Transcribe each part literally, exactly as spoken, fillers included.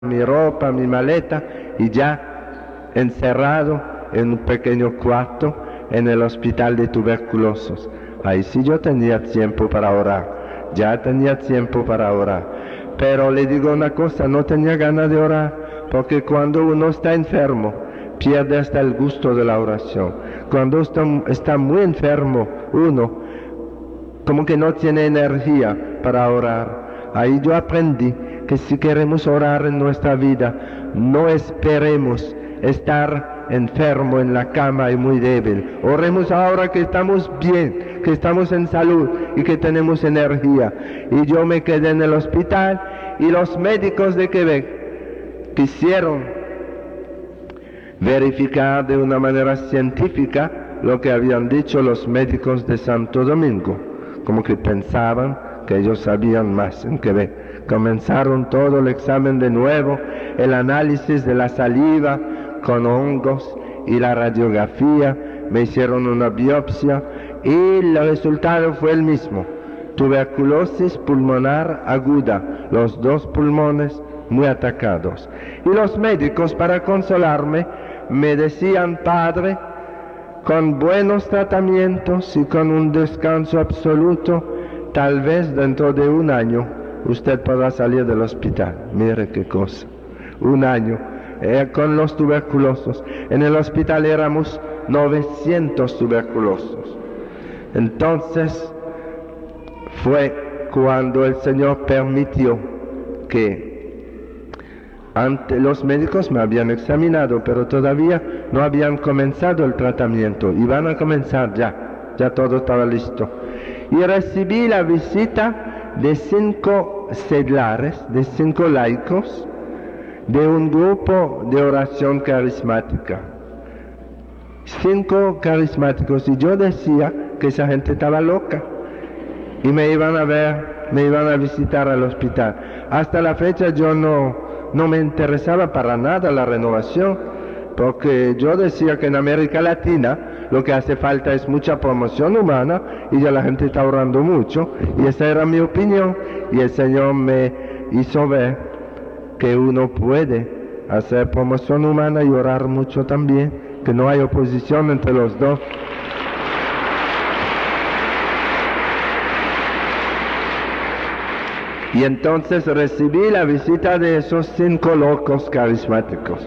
mi ropa, mi maleta y ya encerrado en un pequeño cuarto en el hospital de tuberculosos. Ahí sí yo tenía tiempo para orar, ya tenía tiempo para orar. Pero le digo una cosa, no tenía ganas de orar, porque cuando uno está enfermo, pierde hasta el gusto de la oración. Cuando está, está muy enfermo uno, como que no tiene energía para orar. Ahí yo aprendí que si queremos orar en nuestra vida, no esperemos estar enfermo en la cama y muy débil. Oremos ahora que estamos bien, que estamos en salud y que tenemos energía. Y yo me quedé en el hospital y los médicos de Quebec quisieron verificar de una manera científica lo que habían dicho los médicos de Santo Domingo, como que pensaban que ellos sabían más en Quebec. Comenzaron todo el examen de nuevo, el análisis de la saliva con hongos y la radiografía, me hicieron una biopsia y el resultado fue el mismo: tuberculosis pulmonar aguda, los dos pulmones muy atacados. Y los médicos, para consolarme, me decían: padre, con buenos tratamientos y con un descanso absoluto, tal vez dentro de un año usted podrá salir del hospital. Mire qué cosa, un año eh, con los tuberculosos. En el hospital éramos novecientos tuberculosos. Entonces fue cuando el Señor permitió que ante los médicos me habían examinado, pero todavía no habían comenzado el tratamiento. Iban a comenzar ya, ya todo estaba listo. Y recibí la visita de cinco seglares, de cinco laicos, de un grupo de oración carismática. Cinco carismáticos, y yo decía que esa gente estaba loca. Y me iban a ver, me iban a visitar al hospital. Hasta la fecha yo no, no me interesaba para nada la renovación, porque yo decía que en América Latina lo que hace falta es mucha promoción humana y ya la gente está orando mucho, y esa era mi opinión, y el Señor me hizo ver que uno puede hacer promoción humana y orar mucho también, que no hay oposición entre los dos. Y entonces recibí la visita de esos cinco locos carismáticos.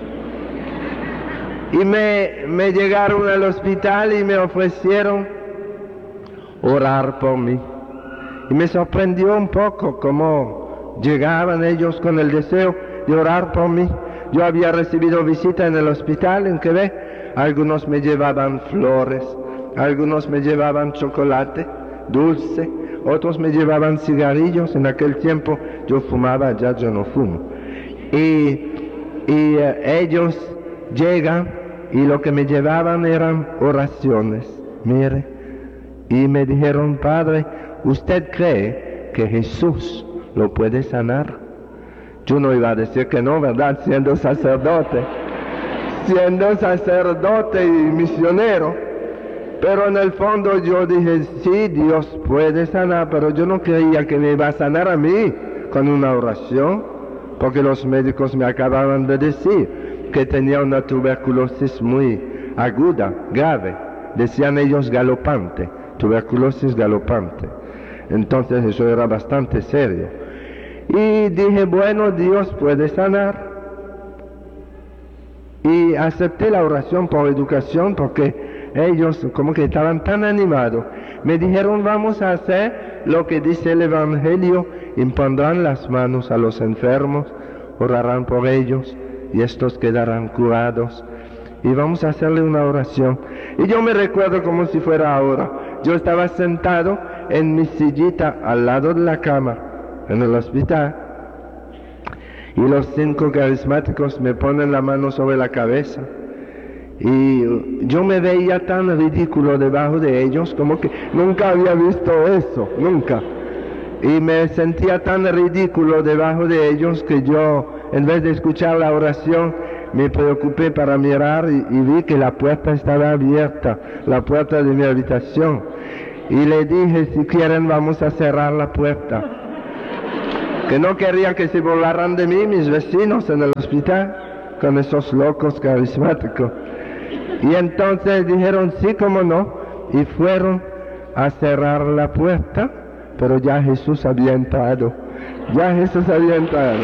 Y me, me llegaron al hospital y me ofrecieron orar por mí. Y me sorprendió un poco cómo llegaban ellos con el deseo de orar por mí. Yo había recibido visita en el hospital en Quebec. Algunos me llevaban flores, algunos me llevaban chocolate dulce, otros me llevaban cigarrillos. En aquel tiempo yo fumaba, ya yo no fumo. Y, y uh, ellos llegan y lo que me llevaban eran oraciones, mire. Y me dijeron: padre, ¿usted cree que Jesús lo puede sanar? Yo no iba a decir que no, ¿verdad? Siendo sacerdote, siendo sacerdote y misionero. Pero en el fondo yo dije: sí, Dios puede sanar, pero yo no creía que me iba a sanar a mí con una oración, porque los médicos me acababan de decir que tenía una tuberculosis muy aguda, grave. Decían ellos galopante, tuberculosis galopante. Entonces eso era bastante serio. Y dije: bueno, Dios puede sanar. Y acepté la oración por educación, porque ellos como que estaban tan animados. Me dijeron: vamos a hacer lo que dice el Evangelio, impondrán las manos a los enfermos, orarán por ellos y estos quedarán curados. Y vamos a hacerle una oración. Y yo me recuerdo como si fuera ahora. Yo estaba sentado en mi sillita al lado de la cama en el hospital, y los cinco carismáticos me ponen la mano sobre la cabeza. Y yo me veía tan ridículo debajo de ellos, como que nunca había visto eso, nunca. Y me sentía tan ridículo debajo de ellos que yo, en vez de escuchar la oración, me preocupé para mirar y, y vi que la puerta estaba abierta, la puerta de mi habitación. Y le dije: si quieren vamos a cerrar la puerta, que no querían que se burlaran de mí mis vecinos en el hospital con esos locos carismáticos. Y entonces dijeron sí, como no, y fueron a cerrar la puerta, pero ya Jesús había entrado, ya Jesús había entrado.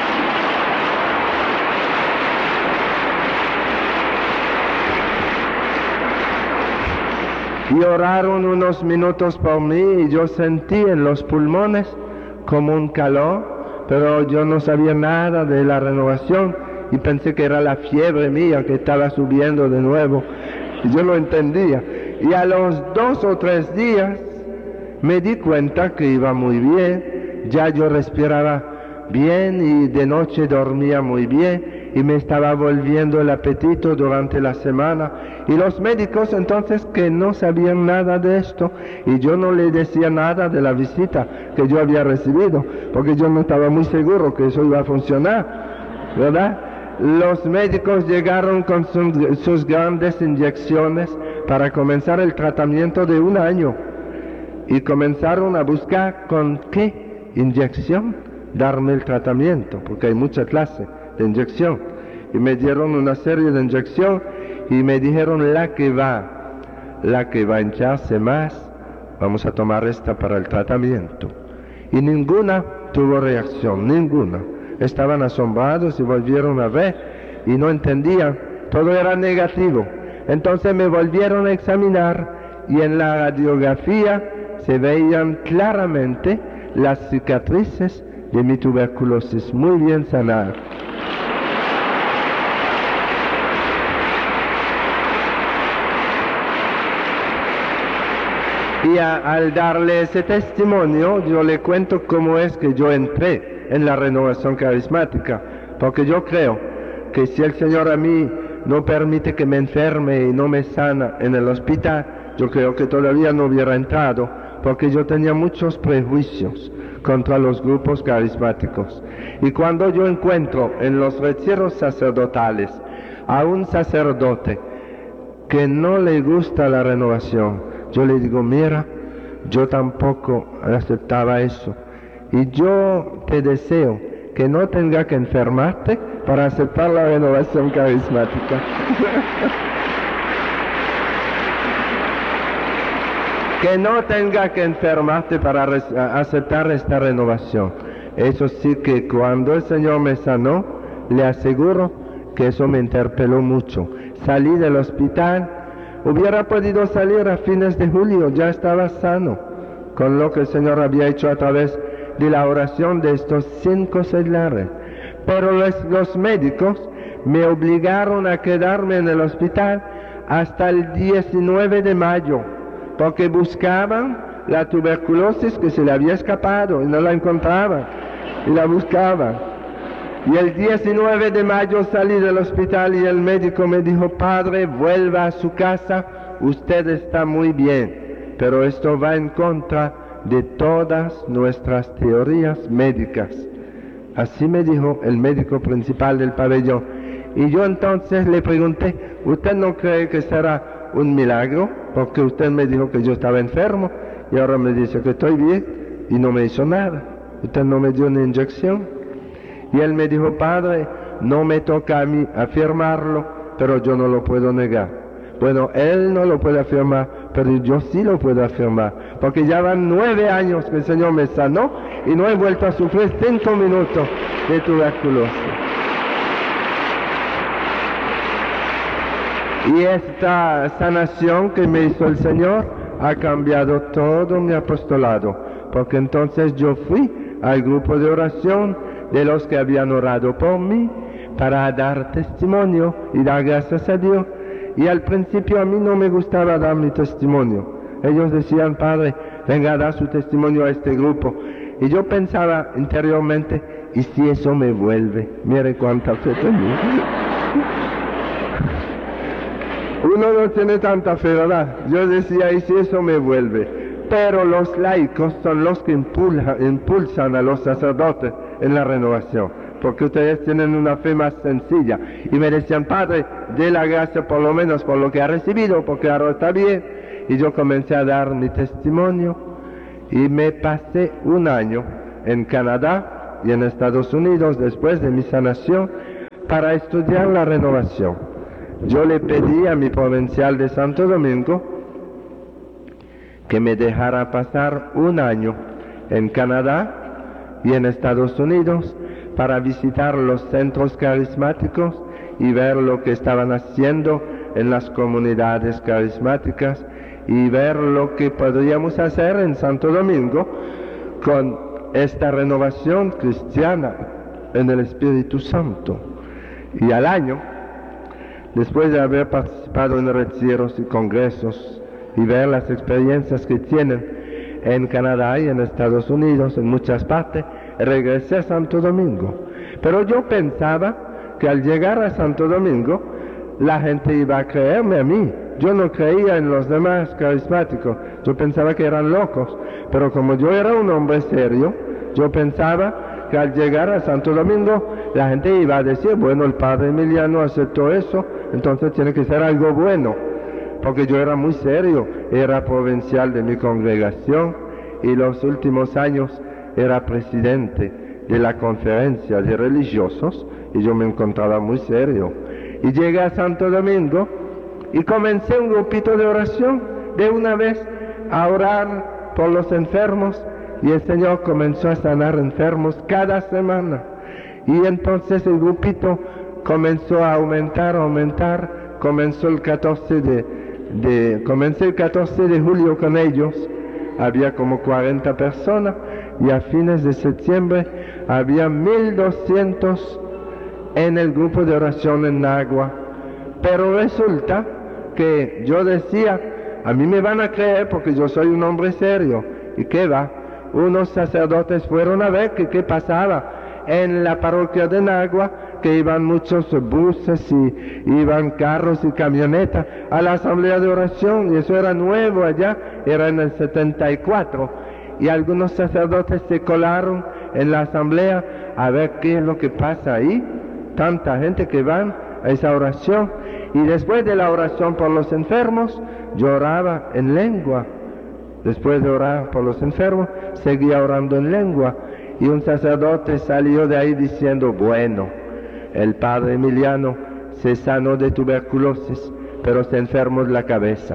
Y oraron unos minutos por mí y yo sentí en los pulmones como un calor, pero yo no sabía nada de la renovación y pensé que era la fiebre mía que estaba subiendo de nuevo. Y yo no entendía. Y a los dos o tres días me di cuenta que iba muy bien, ya yo respiraba bien y de noche dormía muy bien y me estaba volviendo el apetito durante la semana. Y los médicos entonces que no sabían nada de esto y yo no les decía nada de la visita que yo había recibido porque yo no estaba muy seguro que eso iba a funcionar, ¿verdad? Los médicos llegaron con su, sus grandes inyecciones para comenzar el tratamiento de un año y comenzaron a buscar con qué inyección darme el tratamiento, porque hay mucha clase de inyección. Y me dieron una serie de inyección y me dijeron la que va, la que va a hincharse más, vamos a tomar esta para el tratamiento. Y ninguna tuvo reacción, ninguna. Estaban asombrados y volvieron a ver y no entendían, todo era negativo. Entonces me volvieron a examinar y en la radiografía se veían claramente las cicatrices de mi tuberculosis muy bien sanadas. Y a, al darle ese testimonio, yo le cuento cómo es que yo entré en la renovación carismática, porque yo creo que si el Señor a mí no permite que me enferme y no me sana en el hospital, yo creo que todavía no hubiera entrado, porque yo tenía muchos prejuicios contra los grupos carismáticos. Y cuando yo encuentro en los retiros sacerdotales a un sacerdote que no le gusta la renovación, yo le digo, mira, yo tampoco aceptaba eso. Y yo te deseo que no tenga que enfermarte para aceptar la renovación carismática. Que no tenga que enfermarte para aceptar esta renovación. Eso sí que cuando el Señor me sanó, le aseguro que eso me interpeló mucho. Salí del hospital, hubiera podido salir a fines de julio, ya estaba sano, con lo que el Señor había hecho a través de la oración de estos cinco seglares. Pero los, los médicos me obligaron a quedarme en el hospital hasta el diecinueve de mayo, porque buscaban la tuberculosis que se le había escapado y no la encontraban, y la buscaban. Y el diecinueve de mayo salí del hospital y el médico me dijo, padre, vuelva a su casa, usted está muy bien, pero esto va en contra de todas nuestras teorías médicas. Así me dijo el médico principal del pabellón. Y yo entonces le pregunté, ¿usted no cree que será un milagro? Porque usted me dijo que yo estaba enfermo y ahora me dice que estoy bien y no me hizo nada. Usted no me dio una inyección. Y él me dijo, padre, no me toca a mí afirmarlo, pero yo no lo puedo negar. Bueno, él no lo puede afirmar, pero yo sí lo puedo afirmar, porque ya van nueve años que el Señor me sanó y no he vuelto a sufrir cinco minutos de tuberculosis. Y esta sanación que me hizo el Señor ha cambiado todo mi apostolado, porque entonces yo fui al grupo de oración de los que habían orado por mí para dar testimonio y dar gracias a Dios. Y al principio a mí no me gustaba dar mi testimonio. Ellos decían, padre, venga a dar su testimonio a este grupo. Y yo pensaba interiormente, ¿y si eso me vuelve? Mire cuánta fe tenía. Uno no tiene tanta fe, ¿verdad? Yo decía, ¿y si eso me vuelve? Pero los laicos son los que impulsan, impulsan a los sacerdotes en la renovación, porque ustedes tienen una fe más sencilla. Y me decían, padre, dé la gracia por lo menos por lo que ha recibido, porque ahora está bien. Y yo comencé a dar mi testimonio y me pasé un año en Canadá y en Estados Unidos después de mi sanación para estudiar la renovación. Yo le pedí a mi provincial de Santo Domingo que me dejara pasar un año en Canadá y en Estados Unidos para visitar los centros carismáticos y ver lo que estaban haciendo en las comunidades carismáticas y ver lo que podríamos hacer en Santo Domingo con esta renovación cristiana en el Espíritu Santo. Y al año, después de haber participado en retiros y congresos y ver las experiencias que tienen en Canadá y en Estados Unidos, en muchas partes, regresé a Santo Domingo. Pero yo pensaba que al llegar a Santo Domingo, la gente iba a creerme a mí. Yo no creía en los demás carismáticos, yo pensaba que eran locos. Pero como yo era un hombre serio, yo pensaba que al llegar a Santo Domingo, la gente iba a decir, bueno, el padre Emiliano aceptó eso, entonces tiene que ser algo bueno. Porque yo era muy serio, era provincial de mi congregación y los últimos años era presidente de la conferencia de religiosos y yo me encontraba muy serio. Y llegué a Santo Domingo y comencé un grupito de oración de una vez a orar por los enfermos y el Señor comenzó a sanar enfermos cada semana. Y entonces el grupito comenzó a aumentar, a aumentar, comenzó el catorce de, de, comencé el catorce de julio con ellos, había como cuarenta personas y a fines de septiembre había mil doscientos en el grupo de oración en Nagua. Pero resulta que yo decía, a mí me van a creer porque yo soy un hombre serio. ¿Y qué va? Unos sacerdotes fueron a ver que qué pasaba en la parroquia de Nagua, que iban muchos buses y iban carros y camionetas a la asamblea de oración, y eso era nuevo allá, era en el setenta y cuatro, y algunos sacerdotes se colaron en la asamblea a ver qué es lo que pasa ahí, tanta gente que van a esa oración, y después de la oración por los enfermos, yo oraba en lengua. Después de orar por los enfermos, seguía orando en lengua, y un sacerdote salió de ahí diciendo, bueno, el padre Emiliano se sanó de tuberculosis, pero se enfermó de la cabeza.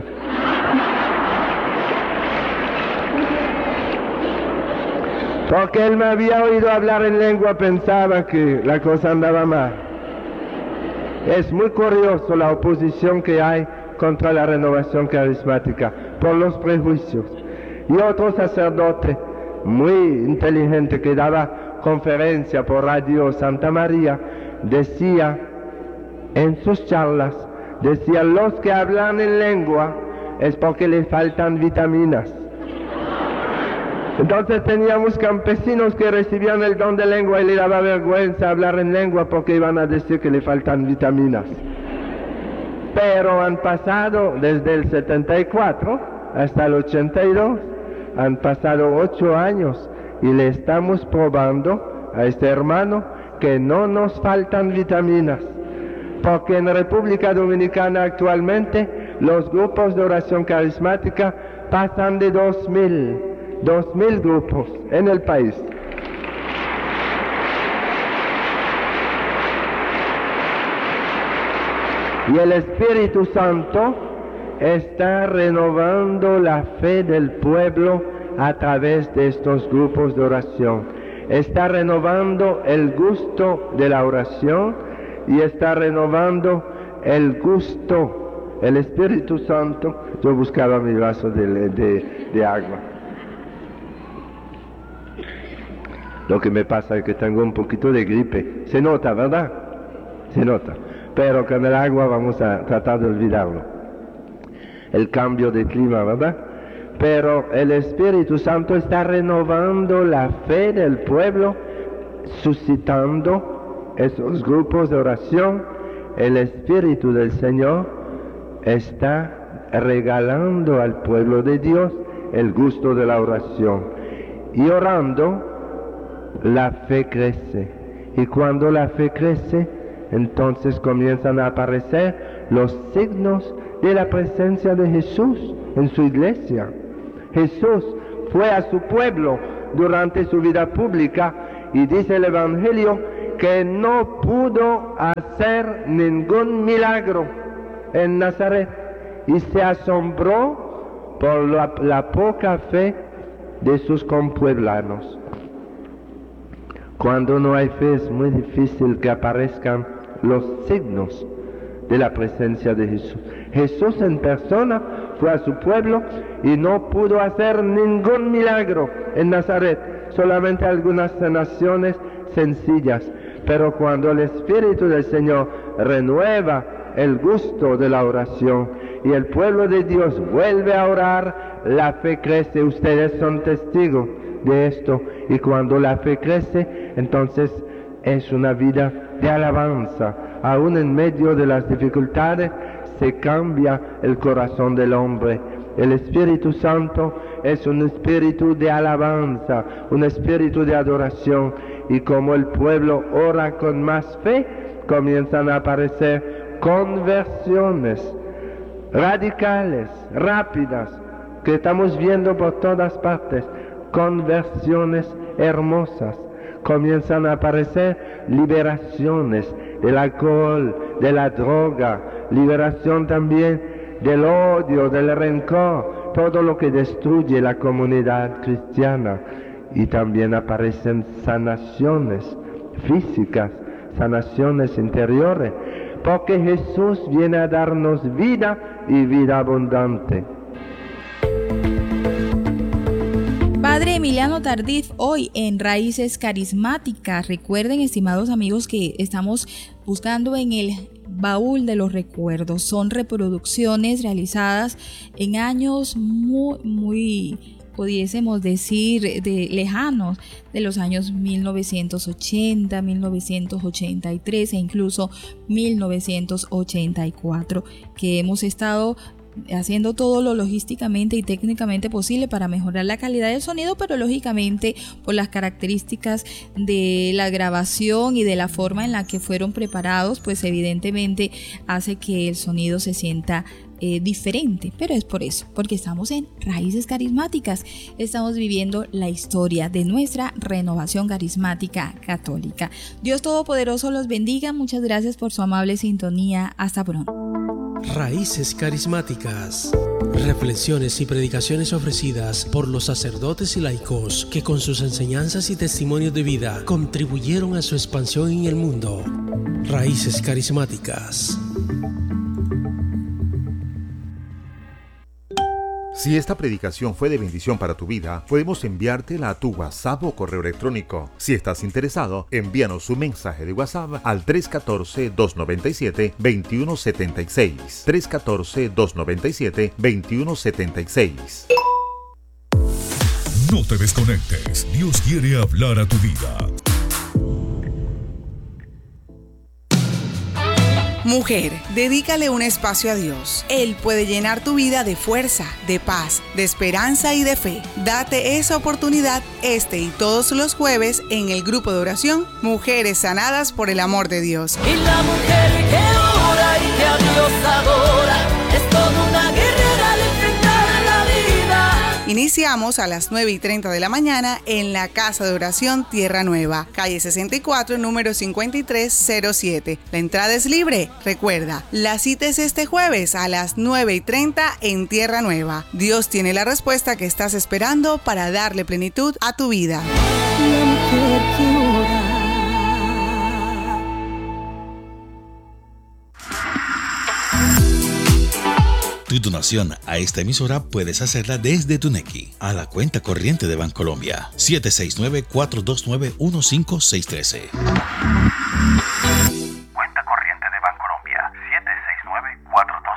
Porque él me había oído hablar en lengua, pensaba que la cosa andaba mal. Es muy curioso la oposición que hay contra la renovación carismática por los prejuicios. Y otro sacerdote muy inteligente que daba conferencia por Radio Santa María decía en sus charlas, decía, los que hablan en lengua es porque les faltan vitaminas. Entonces teníamos campesinos que recibían el don de lengua y les daba vergüenza hablar en lengua porque iban a decir que le faltan vitaminas. Pero han pasado desde el setenta y cuatro hasta el ochenta y dos, han pasado ocho años y le estamos probando a este hermano que no nos faltan vitaminas, porque en República Dominicana actualmente los grupos de oración carismática pasan de dos mil, dos mil grupos en el país. Y el Espíritu Santo está renovando la fe del pueblo a través de estos grupos de oración. Está renovando el gusto de la oración y está renovando el gusto, el Espíritu Santo. Yo buscaba mi vaso de, de, de agua. Lo que me pasa es que tengo un poquito de gripe. Se nota, ¿verdad? Se nota. Pero con el agua vamos a tratar de olvidarlo. El cambio de clima, ¿verdad? Pero el Espíritu Santo está renovando la fe del pueblo, suscitando esos grupos de oración. El Espíritu del Señor está regalando al pueblo de Dios el gusto de la oración. Y orando, la fe crece. Y cuando la fe crece, entonces comienzan a aparecer los signos de la presencia de Jesús en su iglesia. Jesús fue a su pueblo durante su vida pública Y dice el Evangelio que no pudo hacer ningún milagro en Nazaret y se asombró por la, la poca fe de sus compueblanos. Cuando no hay fe es muy difícil que aparezcan los signos de la presencia de Jesús. Jesús en persona fue a su pueblo y no pudo hacer ningún milagro en Nazaret, solamente algunas sanaciones sencillas. Pero cuando el Espíritu del Señor renueva el gusto de la oración y el pueblo de Dios vuelve a orar, la fe crece. Ustedes son testigos de esto. Y cuando la fe crece, entonces es una vida de alabanza. Aún en medio de las dificultades se cambia el corazón del hombre. El Espíritu Santo es un espíritu de alabanza, un espíritu de adoración. Y como el pueblo ora con más fe, comienzan a aparecer conversiones radicales, rápidas, que estamos viendo por todas partes. Conversiones hermosas. Comienzan a aparecer liberaciones del alcohol, de la droga, liberación también del odio, del rencor, todo lo que destruye la comunidad cristiana. Y también aparecen sanaciones físicas, sanaciones interiores, porque Jesús viene a darnos vida y vida abundante. Padre Emiliano Tardif, hoy en Raíces Carismáticas. Recuerden, estimados amigos, que estamos buscando en el baúl de los recuerdos. Son reproducciones realizadas en años muy, muy, pudiésemos decir, de lejanos, de los años mil novecientos ochenta, mil novecientos ochenta y tres e incluso mil novecientos ochenta y cuatro, que hemos estado haciendo todo lo logísticamente y técnicamente posible para mejorar la calidad del sonido, pero lógicamente por las características de la grabación y de la forma en la que fueron preparados, pues evidentemente hace que el sonido se sienta eh, diferente, pero es por eso, porque estamos en Raíces Carismáticas, estamos viviendo la historia de nuestra renovación carismática católica. Dios Todopoderoso los bendiga, muchas gracias por su amable sintonía, hasta pronto. Raíces Carismáticas. Reflexiones y predicaciones ofrecidas por los sacerdotes y laicos que con sus enseñanzas y testimonios de vida contribuyeron a su expansión en el mundo. Raíces Carismáticas. Si esta predicación fue de bendición para tu vida, podemos enviártela a tu WhatsApp o correo electrónico. Si estás interesado, envíanos un mensaje de WhatsApp al tres uno cuatro, dos nueve siete, dos uno siete seis. tres uno cuatro, dos nueve siete, dos uno siete seis. No te desconectes. Dios quiere hablar a tu vida. Mujer, dedícale un espacio a Dios. Él puede llenar tu vida de fuerza, de paz, de esperanza y de fe. Date esa oportunidad este y todos los jueves en el grupo de oración Mujeres Sanadas por el Amor de Dios. Y la mujer que ora y que a Dios adora es toda una guerrera al enfrentar la vida. Iniciamos a las nueve y treinta de la mañana en la Casa de Oración Tierra Nueva, calle sesenta y cuatro, número cincuenta y tres cero siete. La entrada es libre. Recuerda, la cita es este jueves a las nueve y treinta en Tierra Nueva. Dios tiene la respuesta que estás esperando para darle plenitud a tu vida. La mujer que ora. Tu donación a esta emisora puedes hacerla desde tu Nequi a la cuenta corriente de Bancolombia siete seis nueve, cuatro dos nueve, uno cinco seis uno tres. Cuenta corriente de Bancolombia siete seis nueve, cuatro dos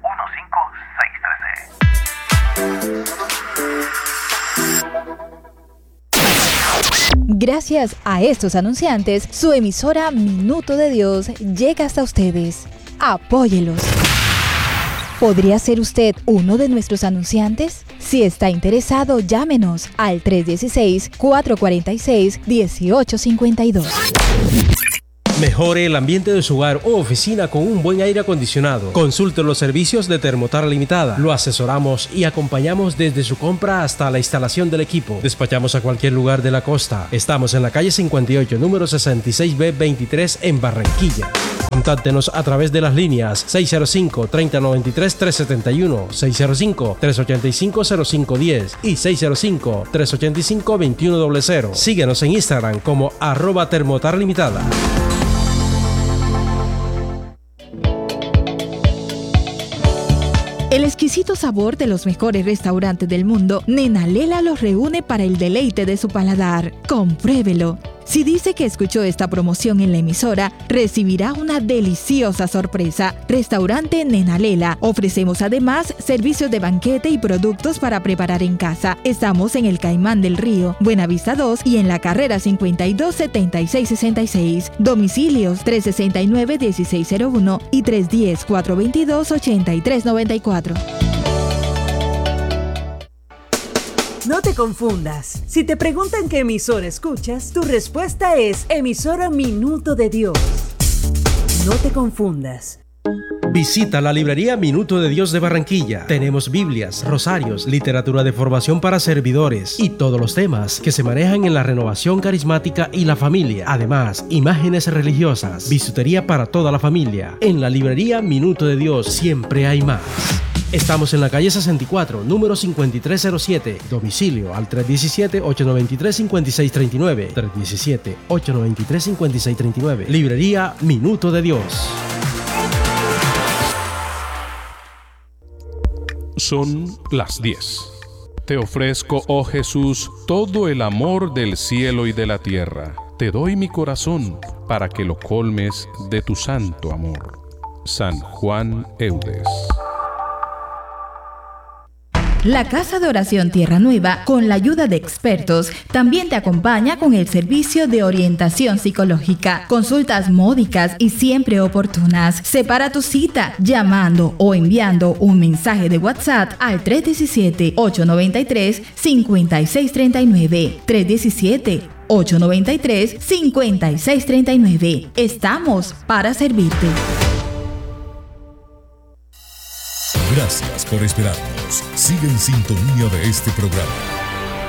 nueve, uno cinco seis uno tres. Gracias a estos anunciantes, su emisora Minuto de Dios llega hasta ustedes. Apóyelos. ¿Podría ser usted uno de nuestros anunciantes? Si está interesado, llámenos al tres uno seis, cuatro cuatro seis, uno ocho cinco dos. Mejore el ambiente de su hogar o oficina con un buen aire acondicionado. Consulte los servicios de Termotar Limitada. Lo asesoramos y acompañamos desde su compra hasta la instalación del equipo. Despachamos a cualquier lugar de la costa. Estamos en la calle cincuenta y ocho, número sesenta y seis B veintitrés en Barranquilla. Contáctenos a través de las líneas seis cero cinco, tres cero nueve tres, tres siete uno, seis cero cinco, tres ocho cinco, cero cinco uno cero y seis cero cinco, tres ocho cinco, dos uno cero cero. Síguenos en Instagram como arroba Termotar Limitada. El exquisito sabor de los mejores restaurantes del mundo, Nena Lela los reúne para el deleite de su paladar. Compruébelo. Si dice que escuchó esta promoción en la emisora, recibirá una deliciosa sorpresa. Restaurante Nena Lela. Ofrecemos además servicios de banquete y productos para preparar en casa. Estamos en el Caimán del Río, Buenavista dos y en la carrera cincuenta y dos, setenta y seis sesenta y seis. Domicilios tres sesenta y nueve, dieciséis cero uno y tres diez, cuatrocientos veintidós, ochenta y tres noventa y cuatro. No te confundas. Si te preguntan qué emisora escuchas, tu respuesta es emisora Minuto de Dios. No te confundas. Visita la librería Minuto de Dios de Barranquilla. Tenemos Biblias, rosarios, literatura de formación para servidores y todos los temas que se manejan en la renovación carismática y la familia. Además, imágenes religiosas, bisutería para toda la familia. En la librería Minuto de Dios siempre hay más. Estamos en la calle sesenta y cuatro, número cincuenta y tres cero siete. Domicilio al tres uno siete, ocho nueve tres, cinco seis tres nueve. tres uno siete, ocho nueve tres, cinco seis tres nueve. Librería Minuto de Dios. Son las diez. Te ofrezco, oh Jesús, todo el amor del cielo y de la tierra. Te doy mi corazón para que lo colmes de tu santo amor. San Juan Eudes. La Casa de Oración Tierra Nueva, con la ayuda de expertos, también te acompaña con el servicio de orientación psicológica, consultas módicas y siempre oportunas. Separa tu cita llamando o enviando un mensaje de WhatsApp al tres uno siete, ocho nueve tres, cinco seis tres nueve. tres uno siete, ocho nueve tres, cinco seis tres nueve. Estamos para servirte. Gracias por esperarnos. Sigue en sintonía de este programa.